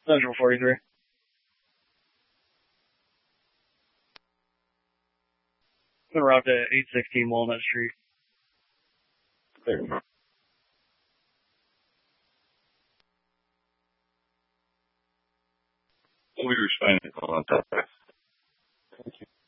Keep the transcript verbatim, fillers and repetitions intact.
Central forty-three. Gonna route to eight sixteen Walnut Street. There you go. We respond to call on top. Thank you.